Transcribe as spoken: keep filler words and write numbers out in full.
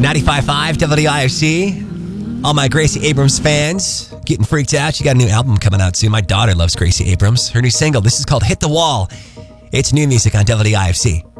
ninety-five point five W D I F C. All my Gracie Abrams fans getting freaked out. She got a new album coming out soon. My daughter loves Gracie Abrams. Her new single, this is called Hit the Wall. It's new music on W D I F C.